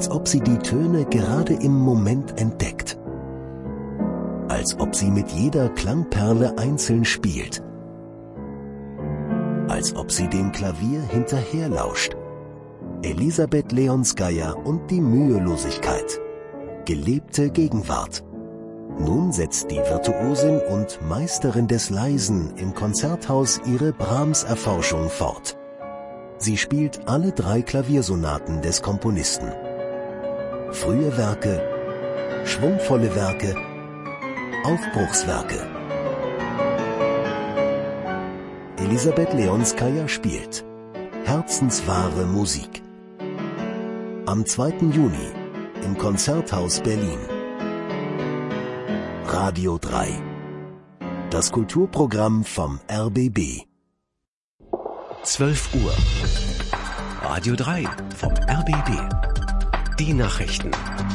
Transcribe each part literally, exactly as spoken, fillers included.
als ob sie die Töne gerade im Moment entdeckt. Als ob sie mit jeder Klangperle einzeln spielt. Als ob sie dem Klavier hinterherlauscht. Elisabeth Leonskaya und die Mühelosigkeit. Gelebte Gegenwart. Nun setzt die Virtuosin und Meisterin des Leisen im Konzerthaus ihre Brahms-Erforschung fort. Sie spielt alle drei Klaviersonaten des Komponisten. Frühe Werke, schwungvolle Werke, Aufbruchswerke. Elisabeth Leonskaya spielt herzenswahre Musik. Am zweiten Juni im Konzerthaus Berlin. Radio drei. Das Kulturprogramm vom R B B. zwölf Uhr. Radio drei vom R B B. Die Nachrichten.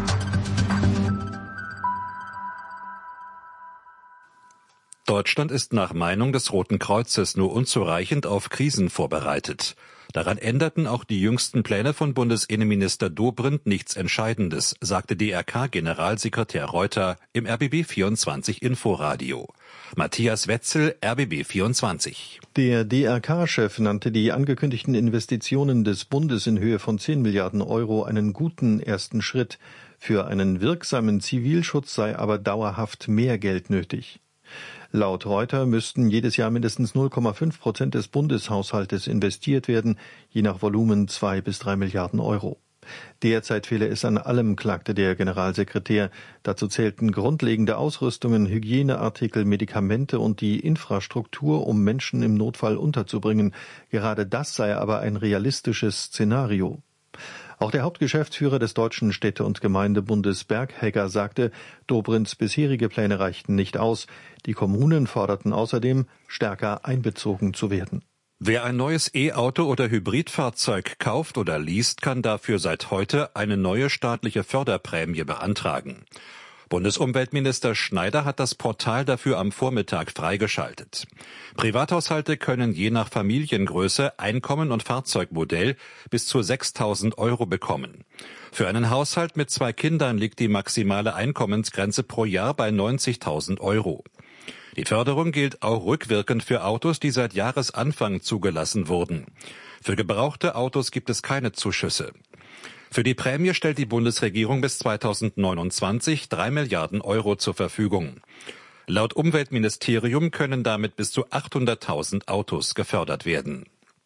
Deutschland ist nach Meinung des Roten Kreuzes nur unzureichend auf Krisen vorbereitet. Daran änderten auch die jüngsten Pläne von Bundesinnenminister Dobrindt nichts Entscheidendes, sagte D R K-Generalsekretär Reuter im R B B vierundzwanzig Inforadio. Matthias Wetzel, R B B vierundzwanzig. Der D R K-Chef nannte die angekündigten Investitionen des Bundes in Höhe von zehn Milliarden Euro einen guten ersten Schritt. Für einen wirksamen Zivilschutz sei aber dauerhaft mehr Geld nötig. Laut Reuter müssten jedes Jahr mindestens null Komma fünf Prozent des Bundeshaushaltes investiert werden, je nach Volumen zwei bis drei Milliarden Euro. Derzeit fehle es an allem, klagte der Generalsekretär. Dazu zählten grundlegende Ausrüstungen, Hygieneartikel, Medikamente und die Infrastruktur, um Menschen im Notfall unterzubringen. Gerade das sei aber ein realistisches Szenario. Auch der Hauptgeschäftsführer des Deutschen Städte- und Gemeindebundes Berghegger sagte, Dobrindts bisherige Pläne reichten nicht aus. Die Kommunen forderten außerdem, stärker einbezogen zu werden. Wer ein neues E-Auto oder Hybridfahrzeug kauft oder least, kann dafür seit heute eine neue staatliche Förderprämie beantragen. Bundesumweltminister Schneider hat das Portal dafür am Vormittag freigeschaltet. Privathaushalte können je nach Familiengröße, Einkommen und Fahrzeugmodell bis zu sechstausend Euro bekommen. Für einen Haushalt mit zwei Kindern liegt die maximale Einkommensgrenze pro Jahr bei neunzigtausend Euro. Die Förderung gilt auch rückwirkend für Autos, die seit Jahresanfang zugelassen wurden. Für gebrauchte Autos gibt es keine Zuschüsse. Für die Prämie stellt die Bundesregierung bis zweitausendneunundzwanzig drei Milliarden Euro zur Verfügung. Laut Umweltministerium können damit bis zu achthunderttausend Autos gefördert werden.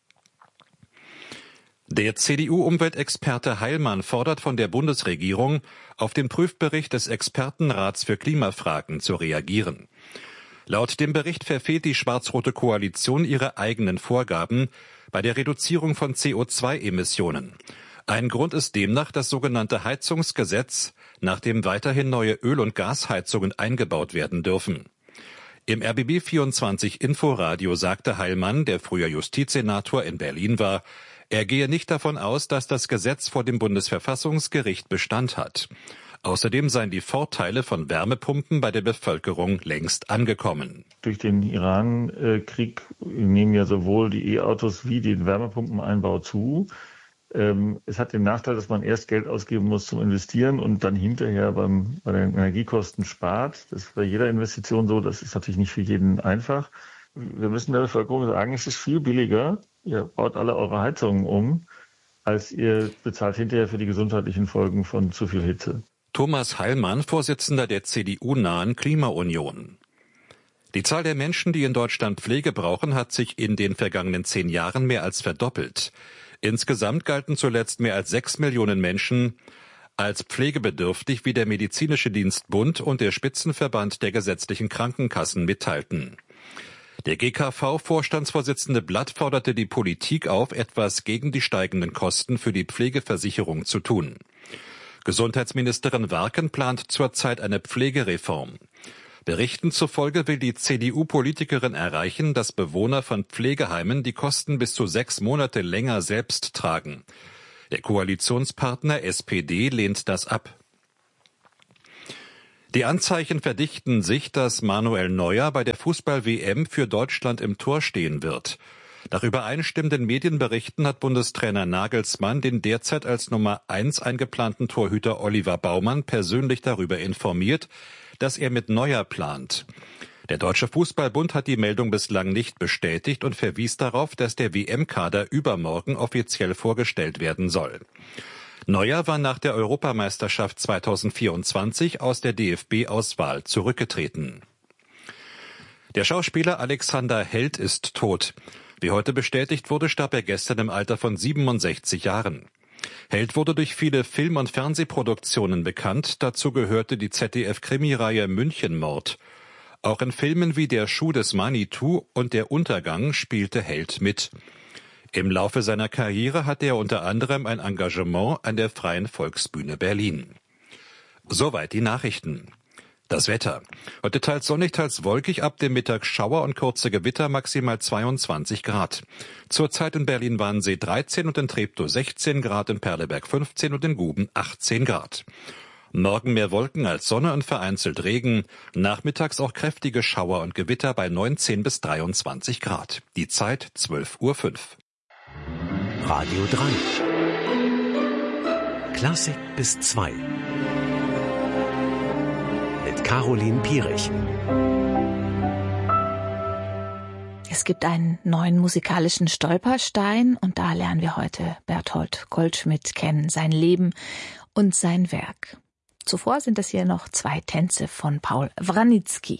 Der C D U-Umweltexperte Heilmann fordert von der Bundesregierung, auf den Prüfbericht des Expertenrats für Klimafragen zu reagieren. Laut dem Bericht verfehlt die schwarz-rote Koalition ihre eigenen Vorgaben bei der Reduzierung von C O zwei Emissionen. Ein Grund ist demnach das sogenannte Heizungsgesetz, nach dem weiterhin neue Öl- und Gasheizungen eingebaut werden dürfen. Im R B B vierundzwanzig Inforadio sagte Heilmann, der früher Justizsenator in Berlin war, er gehe nicht davon aus, dass das Gesetz vor dem Bundesverfassungsgericht Bestand hat. Außerdem seien die Vorteile von Wärmepumpen bei der Bevölkerung längst angekommen. Durch den Iran-Krieg nehmen ja sowohl die E-Autos wie den Wärmepumpeneinbau zu. Es hat den Nachteil, dass man erst Geld ausgeben muss zum Investieren und dann hinterher beim, bei den Energiekosten spart. Das ist bei jeder Investition so. Das ist natürlich nicht für jeden einfach. Wir müssen der Bevölkerung sagen, es ist viel billiger. Ihr baut alle eure Heizungen um, als ihr bezahlt hinterher für die gesundheitlichen Folgen von zu viel Hitze. Thomas Heilmann, Vorsitzender der C D U-nahen Klimaunion. Die Zahl der Menschen, die in Deutschland Pflege brauchen, hat sich in den vergangenen zehn Jahren mehr als verdoppelt. Insgesamt galten zuletzt mehr als sechs Millionen Menschen als pflegebedürftig, wie der Medizinische Dienstbund und der Spitzenverband der gesetzlichen Krankenkassen mitteilten. Der G K V-Vorstandsvorsitzende Blatt forderte die Politik auf, etwas gegen die steigenden Kosten für die Pflegeversicherung zu tun. Gesundheitsministerin Warken plant zurzeit eine Pflegereform. Berichten zufolge will die C D U-Politikerin erreichen, dass Bewohner von Pflegeheimen die Kosten bis zu sechs Monate länger selbst tragen. Der Koalitionspartner S P D lehnt das ab. Die Anzeichen verdichten sich, dass Manuel Neuer bei der Fußball-W M für Deutschland im Tor stehen wird. Nach übereinstimmenden Medienberichten hat Bundestrainer Nagelsmann den derzeit als Nummer eins eingeplanten Torhüter Oliver Baumann persönlich darüber informiert, dass er mit Neuer plant. Der Deutsche Fußballbund hat die Meldung bislang nicht bestätigt und verwies darauf, dass der W M-Kader übermorgen offiziell vorgestellt werden soll. Neuer war nach der Europameisterschaft zweitausendvierundzwanzig aus der D F B-Auswahl zurückgetreten. Der Schauspieler Alexander Held ist tot. Wie heute bestätigt wurde, starb er gestern im Alter von siebenundsechzig Jahren. Held wurde durch viele Film- und Fernsehproduktionen bekannt. Dazu gehörte die Z D F-Krimireihe Münchenmord. Auch in Filmen wie Der Schuh des Manitou und Der Untergang spielte Held mit. Im Laufe seiner Karriere hatte er unter anderem ein Engagement an der Freien Volksbühne Berlin. Soweit die Nachrichten. Das Wetter. Heute teils sonnig, teils wolkig, ab dem Mittag Schauer und kurze Gewitter, maximal zweiundzwanzig Grad. Zurzeit in Berlin-Wannsee dreizehn und in Treptow sechzehn Grad, in Perleberg fünfzehn und in Guben achtzehn Grad. Morgen mehr Wolken als Sonne und vereinzelt Regen. Nachmittags auch kräftige Schauer und Gewitter bei neunzehn bis dreiundzwanzig Grad. Die Zeit zwölf Uhr fünf. Radio drei. Klassik bis zwei. Mit Caroline Pierich. Es gibt einen neuen musikalischen Stolperstein und da lernen wir heute Bertolt Goldschmidt kennen, sein Leben und sein Werk. Zuvor sind es hier noch zwei Tänze von Paul Wranitzky.